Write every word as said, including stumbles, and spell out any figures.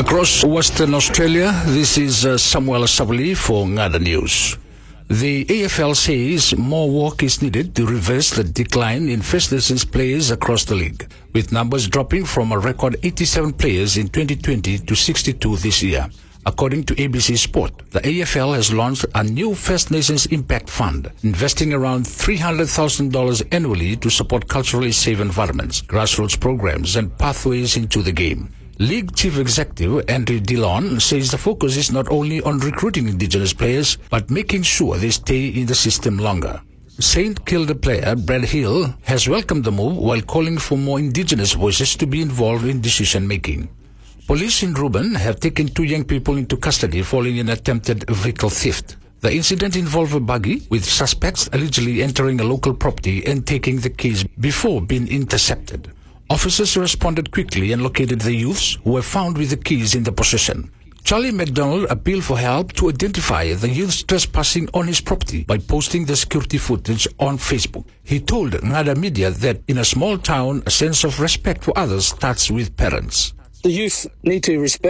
Across Western Australia, this is uh, Samuel Sabuli for Ngada News. The A F L says more work is needed to reverse the decline in First Nations players across the league, with numbers dropping from a record eighty-seven players in twenty twenty to sixty-two this year. According to A B C Sport, the A F L has launched a new First Nations Impact Fund, investing around three hundred thousand dollars annually to support culturally safe environments, grassroots programs and pathways into the game. League Chief Executive Andrew Dillon says the focus is not only on recruiting Indigenous players, but making sure they stay in the system longer. Saint Kilda player Brad Hill has welcomed the move while calling for more Indigenous voices to be involved in decision-making. Police in Reuben have taken two young people into custody following an attempted vehicle theft. The incident involved a buggy with suspects allegedly entering a local property and taking the keys before being intercepted. Officers responded quickly and located the youths who were found with the keys in their possession. Charlie McDonald appealed for help to identify the youths trespassing on his property by posting the security footage on Facebook. He told Ngada Media that in a small town, a sense of respect for others starts with parents. The youth need to respect